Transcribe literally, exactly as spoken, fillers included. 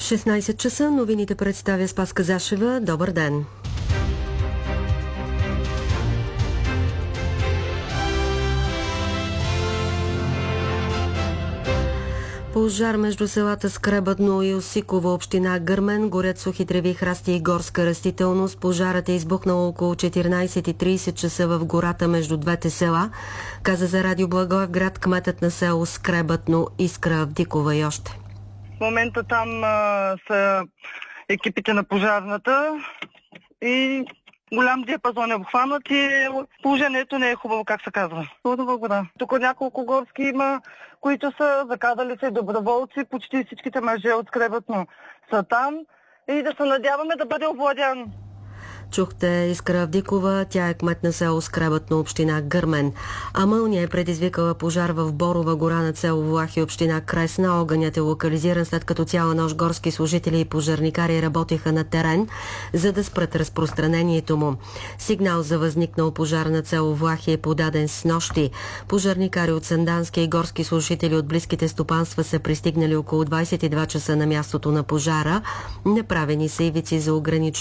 шестнайсет часа новините представя Спаска Зашева. Добър ден! Пожар между селата Скребатно и Осиково, община Гърмен. Горят сухи треви, храсти и горска растителност. Пожарът е избухнал около четиринайсет и трийсет часа в гората между двете села. Каза за Радио Благоевград кметът на село Скребатно Искра Авдикова и още. В момента там а, са екипите на пожарната и голям диапазон е обхванат и положението не е хубаво, как се казва. Лудова гора. Тук няколко горски има, които са закадали се доброволци, почти всичките мъже от Скребатно са там и да се надяваме да бъде овладян. Чухте Искра Авдикова, тя е кмет на село Скребатно, община Гърмен. Амълния е предизвикала пожар в Борова гора на село Влахи, община Кресна. Огънят е локализиран, след като цяла нощ горски служители и пожарникари работеха на терен, за да спрат разпространението му. Сигнал за възникнал пожар на село Влахи е подаден с нощи. Пожарникари от Сандански и горски служители от близките стопанства са пристигнали около двайсет и два часа на мястото на пожара. Направени са ивици за ограничение